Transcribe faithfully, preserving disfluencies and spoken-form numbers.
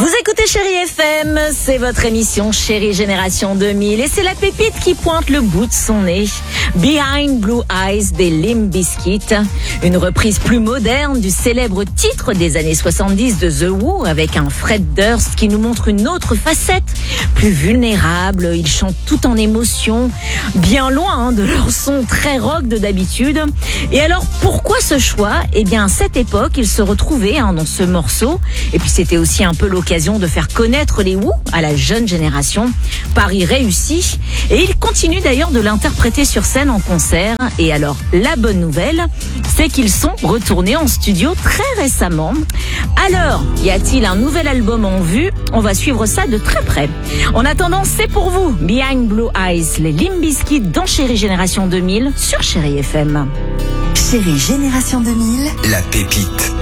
Vous écoutez Chérie F M, c'est votre émission Chérie Génération deux mille et c'est la pépite qui pointe le bout de son nez. Behind Blue Eyes des Limp Bizkit, une reprise plus moderne du célèbre titre des années soixante-dix de The Who avec un Fred Durst qui nous montre une autre facette, plus vulnérable. Ils chantent tout en émotion, bien loin de leur son très rock de d'habitude. Et alors pourquoi ce choix ? Eh bien à cette époque, ils se retrouvaient hein, dans ce morceau et puis c'était aussi un peu l'occasion de faire connaître les Who à la jeune génération. Pari réussi. Et ils continuent d'ailleurs de l'interpréter sur scène en concert. Et alors, la bonne nouvelle, c'est qu'ils sont retournés en studio très récemment. Alors, y a-t-il un nouvel album en vue ? On va suivre ça de très près. En attendant, c'est pour vous, Behind Blue Eyes, les Limp Bizkit dans Chérie Génération deux mille sur Chérie F M. Chérie Génération deux mille, la pépite.